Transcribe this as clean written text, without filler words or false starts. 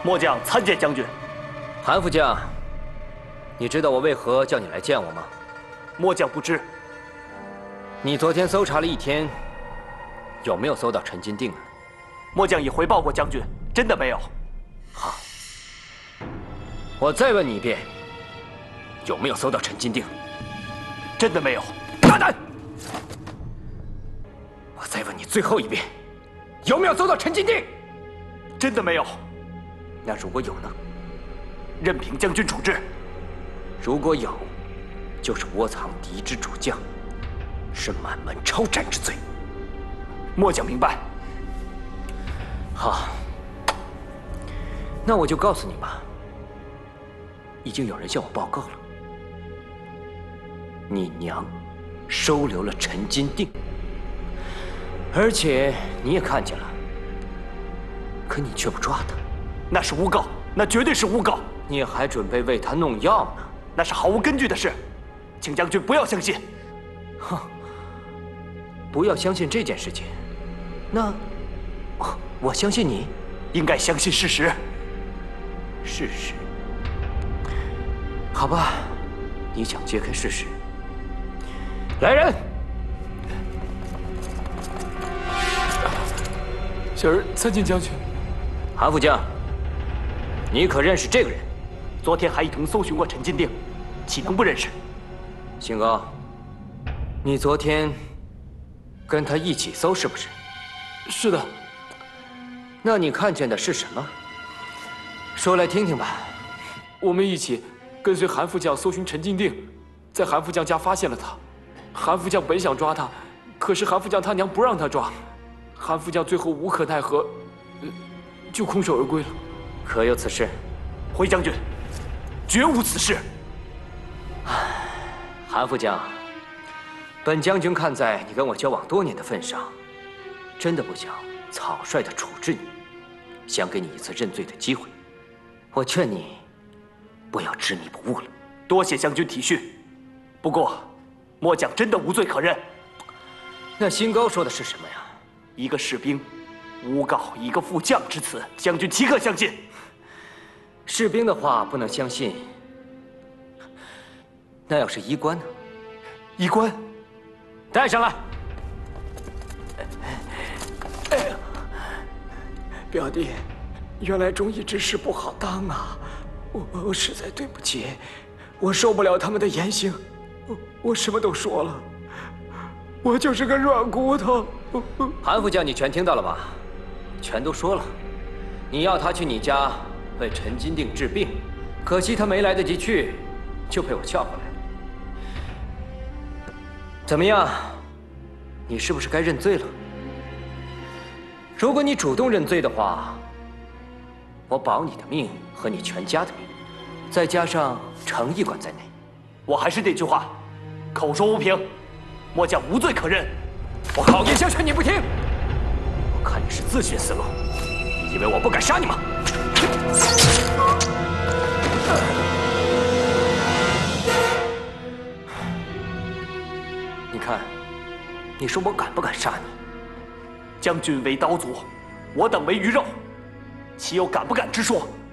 末将参见将军。 韩副将，你知道我为何叫你来见我吗？ 末将不知。 你昨天搜查了一天，有没有搜到陈金锭啊？ 末将已回报过将军，真的没有。 好，我再问你一遍，有没有搜到陈金锭？ 真的没有。 大胆！我再问你最后一遍，有没有搜到陈金锭？ 真的没有。 那如果有呢？ 任凭将军处置。 如果有，就是窝藏敌之主将，是满门抄斩之罪。 末将明白。 好，那我就告诉你吧。已经有人向我报告了，你娘收留了陈金锭，而且你也看见了，可你却不抓他。 那是诬告，那绝对是诬告。 你还准备为他弄药呢？ 那是毫无根据的事，请将军不要相信。 哼，不要相信这件事情。那我相信你， 应该相信事实。 事实？好吧，你想揭开事实？来人！ 小儿参见将军。 韩副将，你可认识这个人？ 昨天还一同搜寻过陈金锭，岂能不认识？ 兴高，你昨天跟他一起搜是不是？ 是的。 那你看见的是什么？说来听听吧。 我们一起跟随韩副将搜寻陈金锭，在韩副将家发现了他。韩副将本想抓他，可是韩副将他娘不让他抓。韩副将最后无可奈何，就空手而归了。 可有此事？ 回将军，绝无此事。 韩副将，本将军看在你跟我交往多年的份上，真的不想草率地处置你，想给你一次认罪的机会。我劝你不要执迷不悟了。 多谢将军体恤，不过末将真的无罪可认。 那新高说的是什么呀？ 一个士兵诬告一个副将之词，将军岂可相信？ 士兵的话不能相信，那要是医官呢？ 医官， 带上来。 表弟，原来忠义之士不好当啊！我实在对不起，我受不了他们的言行，我什么都说了，我就是个软骨头。 韩副将，你全听到了吧？全都说了，你要他去你家为陈金锭治病，可惜他没来得及去，就被我叫回来了。怎么样？你是不是该认罪了？如果你主动认罪的话，我保你的命和你全家的命，再加上程驿馆在内。 我还是那句话，口说无凭，末将无罪可认。 我好言相劝你不听，我看你是自寻死路，你以为我不敢杀你吗？你看，你说我敢不敢杀你？ 将军为刀俎，我等为鱼肉，岂有敢不敢之说？